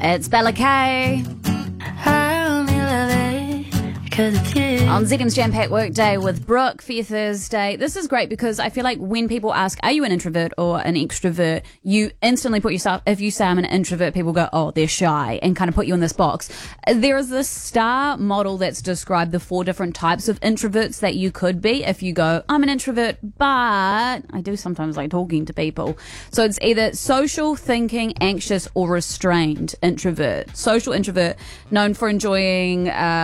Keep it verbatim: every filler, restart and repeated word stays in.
It's Bella K. I only love it 'cause it's you. On Z M's Jam Packed Workday with Brooke for your Thursday. This is great because I feel like when people ask, are you an introvert or an extrovert, you instantly put yourself, if you say I'm an introvert, people go, oh, they're shy, and kind of put you in this box. There is this STAR model that's described the four different types of introverts that you could be if you go, I'm an introvert, but I do sometimes like talking to people. So it's either social, thinking, anxious, or restrained introvert. Social introvert, known for enjoying uh,